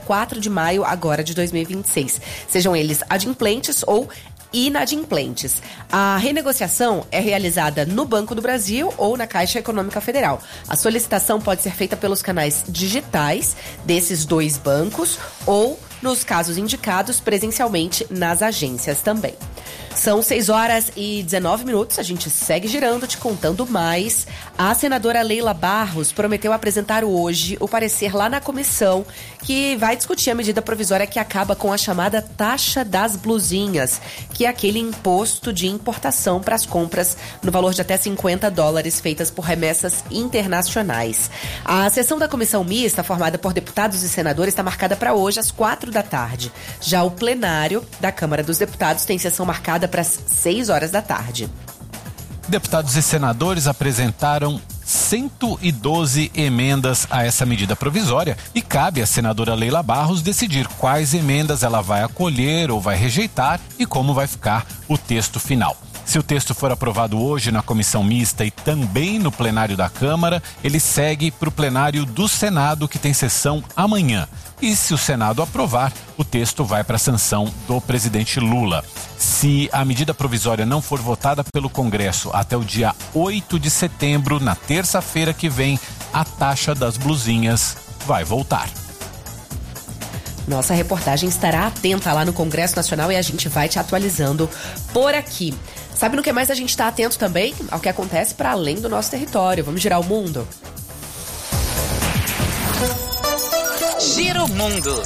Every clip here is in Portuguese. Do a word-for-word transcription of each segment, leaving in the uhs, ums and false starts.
quatro de maio agora de dois mil e vinte e seis. Sejam eles adimplentes ou inadimplentes. A renegociação é realizada no Banco do Brasil ou na Caixa Econômica Federal. A solicitação pode ser feita pelos canais digitais desses dois bancos ou, nos casos indicados, presencialmente nas agências também. São seis horas e dezenove minutos, a gente segue girando, te contando mais. A senadora Leila Barros prometeu apresentar hoje o parecer lá na comissão que vai discutir a medida provisória que acaba com a chamada taxa das blusinhas, que é aquele imposto de importação para as compras no valor de até cinquenta dólares feitas por remessas internacionais. A sessão da comissão mista, formada por deputados e senadores, está marcada para hoje às quatro da tarde. Já o plenário da Câmara dos Deputados tem sessão marcada para as seis horas da tarde. Deputados e senadores apresentaram cento e doze emendas a essa medida provisória e cabe à senadora Leila Barros decidir quais emendas ela vai acolher ou vai rejeitar e como vai ficar o texto final. Se o texto for aprovado hoje na comissão mista e também no plenário da Câmara, ele segue para o plenário do Senado, que tem sessão amanhã. E se o Senado aprovar, o texto vai para a sanção do presidente Lula. Se a medida provisória não for votada pelo Congresso até o dia oito de setembro, na terça-feira que vem, a taxa das blusinhas vai voltar. Nossa reportagem estará atenta lá no Congresso Nacional e a gente vai te atualizando por aqui. Sabe no que mais a gente está atento também? Ao que acontece para além do nosso território. Vamos girar o mundo? Gira o mundo.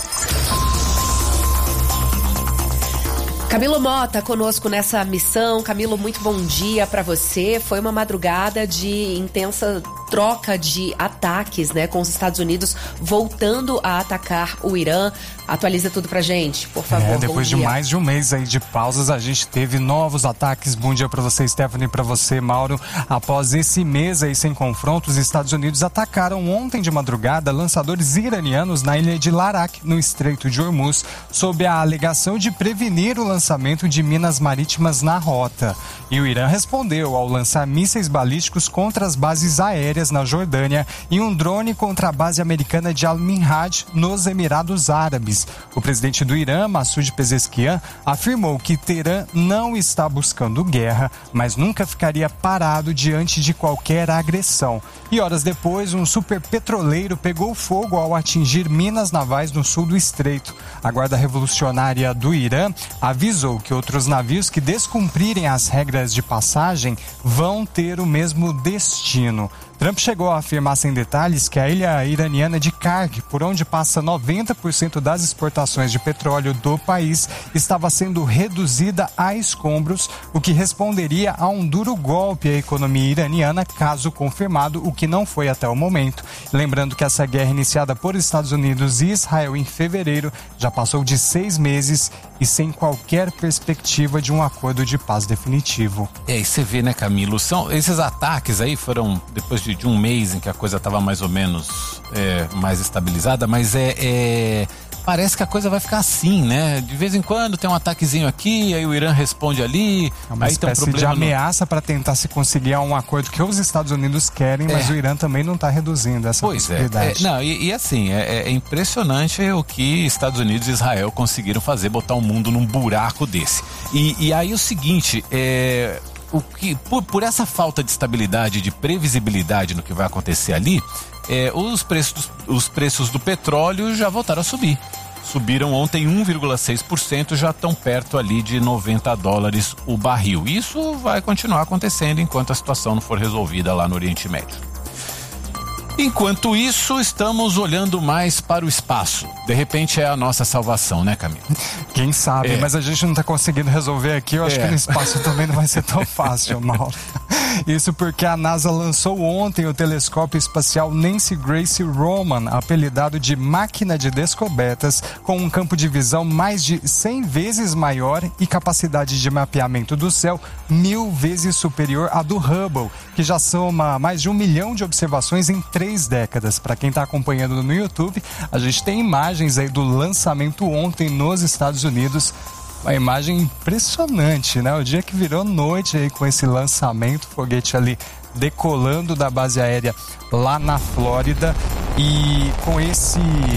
Camilo Mota conosco nessa missão. Camilo, muito bom dia para você. Foi uma madrugada de intensa troca de ataques, né, com os Estados Unidos voltando a atacar o Irã. Atualiza tudo pra gente, por favor. É, depois de mais de um mês aí de pausas, a gente teve novos ataques. Bom dia pra você, Stephanie, pra você, Mauro. Após esse mês aí sem confronto, os Estados Unidos atacaram ontem de madrugada lançadores iranianos na ilha de Larak, no Estreito de Hormuz, sob a alegação de prevenir o lançamento de minas marítimas na rota. E o Irã respondeu ao lançar mísseis balísticos contra as bases aéreas na Jordânia e um drone contra a base americana de Al-Minhaj, nos Emirados Árabes. O presidente do Irã, Massoud Pezeshkian, afirmou que Teherã não está buscando guerra, mas nunca ficaria parado diante de qualquer agressão. E horas depois, um superpetroleiro pegou fogo ao atingir minas navais no sul do estreito. A Guarda Revolucionária do Irã avisou que outros navios que descumprirem as regras de passagem vão ter o mesmo destino. Trump chegou a afirmar sem detalhes que a ilha iraniana de Karg, por onde passa noventa por cento das exportações de petróleo do país, estava sendo reduzida a escombros, o que responderia a um duro golpe à economia iraniana, caso confirmado, o que não foi até o momento. Lembrando que essa guerra iniciada por Estados Unidos e Israel em fevereiro já passou de seis meses e sem qualquer perspectiva de um acordo de paz definitivo. É, e você vê, né, Camilo, são, esses ataques aí foram depois de, de um mês em que a coisa estava mais ou menos é, mais estabilizada, mas é, é... parece que a coisa vai ficar assim, né? De vez em quando tem um ataquezinho aqui, aí o Irã responde ali. É uma aí espécie tem um de ameaça no... para tentar se conseguir um acordo que os Estados Unidos querem, mas é. o Irã também não está reduzindo essa pois possibilidade. É, é, não, e, e assim, é, é impressionante o que Estados Unidos e Israel conseguiram fazer, botar o mundo num buraco desse. E, e aí o seguinte, é... O que, por, por essa falta de estabilidade, de previsibilidade no que vai acontecer ali, é, os, preços, os preços do petróleo já voltaram a subir. Subiram ontem um vírgula seis por cento, já estão perto ali de noventa dólares o barril. Isso vai continuar acontecendo enquanto a situação não for resolvida lá no Oriente Médio. Enquanto isso, estamos olhando mais para o espaço. De repente é a nossa salvação, né, Camilo? Quem sabe, é. mas a gente não está conseguindo resolver aqui. Eu acho é. que no espaço também não vai ser tão fácil, Mauro. Isso porque a NASA lançou ontem o telescópio espacial Nancy Grace Roman, apelidado de máquina de descobertas, com um campo de visão mais de cem vezes maior e capacidade de mapeamento do céu mil vezes superior à do Hubble, que já soma mais de um milhão de observações em três décadas. Para quem está acompanhando no YouTube, a gente tem imagens aí do lançamento ontem nos Estados Unidos. Uma imagem impressionante, né? O dia que virou noite aí com esse lançamento, foguete ali decolando da base aérea lá na Flórida, e com esse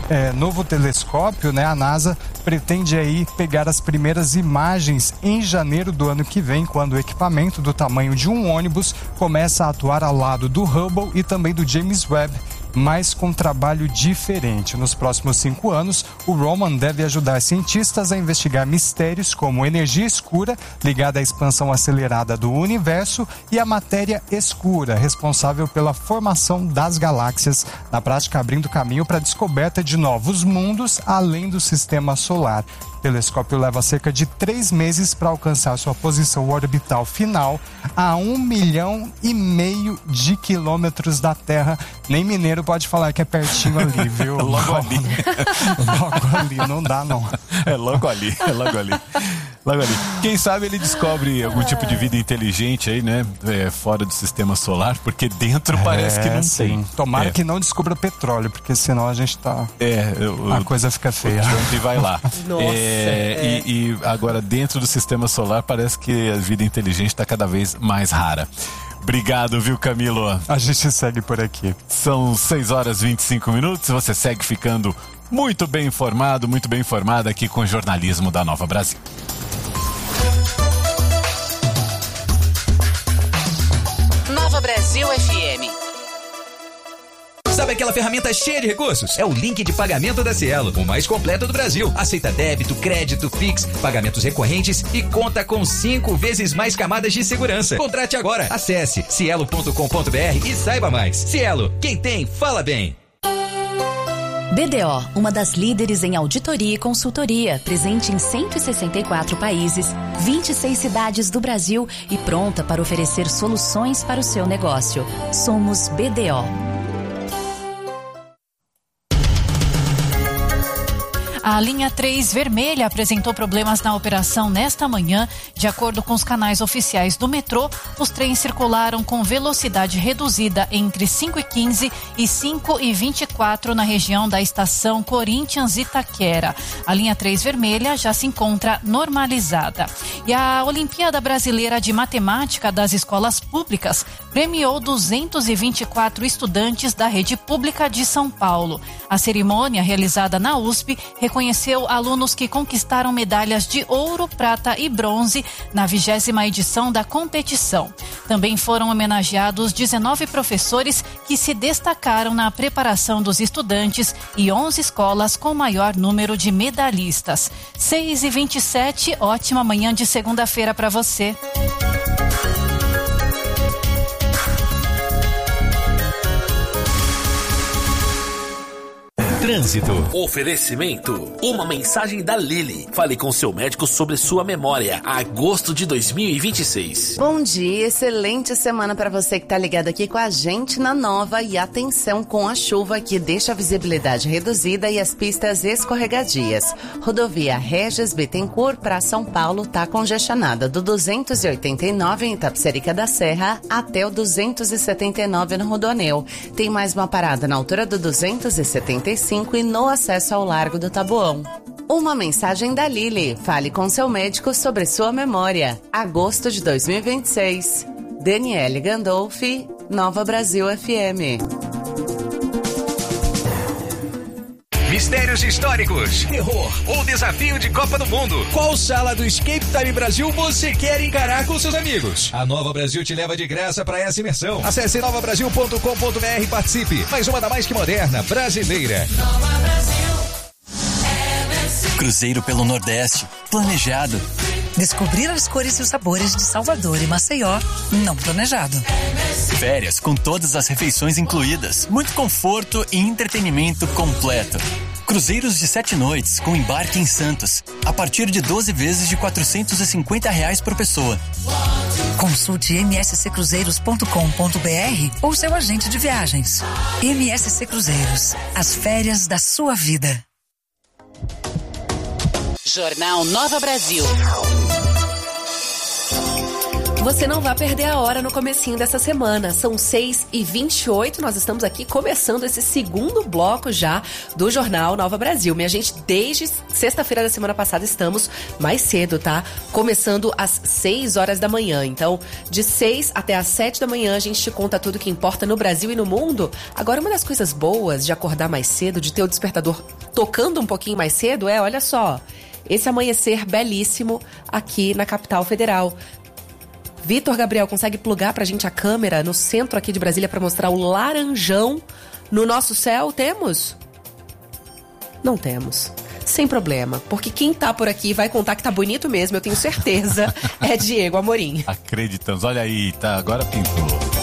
é, novo telescópio, né, a NASA pretende aí pegar as primeiras imagens em janeiro do ano que vem, quando o equipamento do tamanho de um ônibus começa a atuar ao lado do Hubble e também do James Webb, mas com trabalho diferente. Nos próximos cinco anos, o Roman deve ajudar cientistas a investigar mistérios como energia escura, ligada à expansão acelerada do universo, e a matéria escura, responsável pela formação das galáxias, na prática abrindo caminho para a descoberta de novos mundos além do sistema solar. O telescópio leva cerca de três meses para alcançar sua posição orbital final, a um milhão e meio de quilômetros da Terra. Nem mineiro pode falar que é pertinho ali, viu? Logo ali. Logo ali, não dá não. É logo ali, é logo ali. Logo ali. Quem sabe ele descobre algum tipo de vida inteligente aí, né? É, fora do sistema solar, porque dentro parece é, que não sim. tem. Tomara é. que não descubra petróleo, porque senão a gente tá... É, o, a coisa fica feia. O Trump vai lá. Nossa, é, é. E, e agora dentro do sistema solar parece que a vida inteligente está cada vez mais rara. Obrigado, viu, Camilo? A gente segue por aqui. São seis horas e vinte e cinco minutos. Você segue ficando muito bem informado, muito bem informada aqui com o jornalismo da Nova Brasil. Nova Brasil F M. Sabe aquela ferramenta cheia de recursos? É o link de pagamento da Cielo, o mais completo do Brasil. Aceita débito, crédito, Pix, pagamentos recorrentes e conta com cinco vezes mais camadas de segurança. Contrate agora. Acesse cielo ponto com ponto b r e saiba mais. Cielo, quem tem, fala bem. B D O, uma das líderes em auditoria e consultoria, presente em cento e sessenta e quatro países, vinte e seis cidades do Brasil e pronta para oferecer soluções para o seu negócio. Somos B D O. A linha três vermelha apresentou problemas na operação nesta manhã. De acordo com os canais oficiais do metrô, os trens circularam com velocidade reduzida entre cinco e quinze e cinco e vinte e quatro na região da estação Corinthians Itaquera. A linha três vermelha já se encontra normalizada. E a Olimpíada Brasileira de Matemática das Escolas Públicas premiou duzentos e vinte e quatro estudantes da rede pública de São Paulo. A cerimônia, realizada na U S P, reconheceu alunos que conquistaram medalhas de ouro, prata e bronze na vigésima edição da competição. Também foram homenageados dezenove professores que se destacaram na preparação dos estudantes e onze escolas com maior número de medalhistas. seis e vinte e sete, ótima manhã de segunda-feira para você. Trânsito. Oferecimento. Uma mensagem da Lili. Fale com seu médico sobre sua memória. Agosto de dois mil e vinte e seis. Bom dia, excelente semana para você que tá ligado aqui com a gente na Nova. E atenção com a chuva que deixa a visibilidade reduzida e as pistas escorregadias. Rodovia Regis Bittencourt para São Paulo tá congestionada do duzentos e oitenta e nove em Itapecerica da Serra até o duzentos e setenta e nove no Rodoanel. Tem mais uma parada na altura do duzentos e setenta e cinco e no acesso ao Largo do Taboão. Uma mensagem da Lili. Fale com seu médico sobre sua memória. Agosto de dois mil e vinte e seis. Daniele Gandolfi, Nova Brasil F M. Mistérios históricos, terror ou desafio de Copa do Mundo. Qual sala do Escape Time Brasil você quer encarar com seus amigos? A Nova Brasil te leva de graça para essa imersão. Acesse nova brasil ponto com ponto b r e participe. Mais uma da mais que moderna, brasileira. Nova Brasil. Cruzeiro pelo Nordeste, planejado. Descobrir as cores e os sabores de Salvador e Maceió, não planejado. Férias com todas as refeições incluídas, muito conforto e entretenimento completo. Cruzeiros de sete noites com embarque em Santos, a partir de doze vezes de quatrocentos e cinquenta reais por pessoa. Consulte m s c cruzeiros ponto com ponto b r ou seu agente de viagens. M S C Cruzeiros, as férias da sua vida. Jornal Nova Brasil. Você não vai perder a hora no comecinho dessa semana. São seis e vinte e oito, nós estamos aqui começando esse segundo bloco já do Jornal Nova Brasil. Minha gente, desde sexta-feira da semana passada estamos mais cedo, tá? Começando às seis horas da manhã. Então, de seis até às sete da manhã, a gente te conta tudo que importa no Brasil e no mundo. Agora, uma das coisas boas de acordar mais cedo, de ter o despertador tocando um pouquinho mais cedo, é, olha só, esse amanhecer belíssimo aqui na capital federal. Vitor Gabriel, consegue plugar pra gente a câmera no centro aqui de Brasília pra mostrar o laranjão no nosso céu? Temos? Não temos. Sem problema, porque quem tá por aqui vai contar que tá bonito mesmo, eu tenho certeza, é Diego Amorim. Acreditamos, olha aí, tá, agora pintou.